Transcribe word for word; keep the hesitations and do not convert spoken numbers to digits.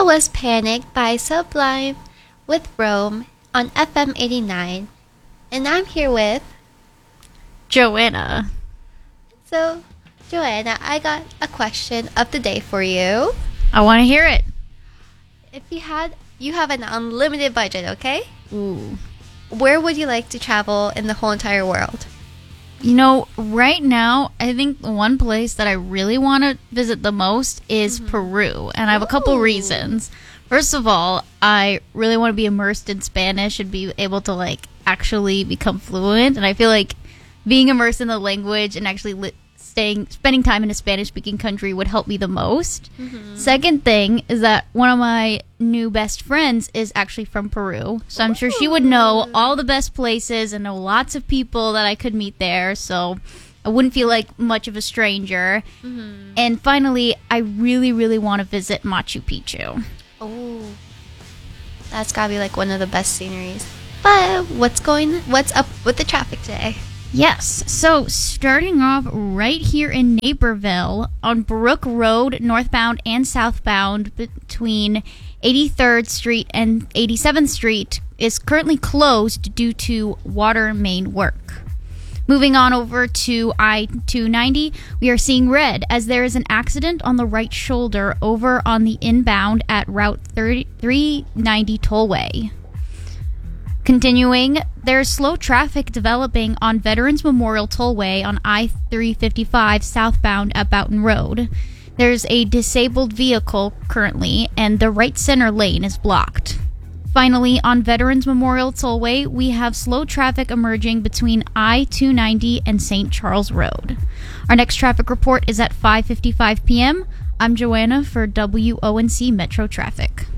was Panic by Sublime with Rome on F M eighty-nine. And I'm here with Joanna. So, Joanna, I got a question of the day for you. I want to hear it. If you had, you have an unlimited budget, okay? Ooh. Where would you like to travel in the whole entire world? You know, right now, I think the one place that I really want to visit the most is mm-hmm. Peru. And I have a couple Ooh. reasons. First of all, I really want to be immersed in Spanish and be able to, like, actually become fluent. And I feel like being immersed in the language and actually li- staying, spending time in a Spanish-speaking country would help me the most. Mm-hmm. Second thing is that one of my new best friends is actually from Peru. So I'm Ooh. sure she would know all the best places and know lots of people that I could meet there. So I wouldn't feel like much of a stranger. Mm-hmm. And finally, I really, really want to visit Machu Picchu. Oh, that's gotta be like one of the best sceneries. But what's going, what's up with the traffic today? Yes, so starting off right here in Naperville on Brook Road, northbound and southbound between eighty-third Street and eighty-seventh Street is currently closed due to water main work. Moving on over to I two ninety, we are seeing red as there is an accident on the right shoulder over on the inbound at Route three ninety Tollway. Continuing, there's slow traffic developing on Veterans Memorial Tollway on I three fifty-five southbound at Boughton Road. There's a disabled vehicle currently, and the right center lane is blocked. Finally, on Veterans Memorial Tollway, we have slow traffic emerging between I two ninety and Saint Charles Road. Our next traffic report is at five fifty-five p.m. I'm Joanna for W O N C Metro Traffic.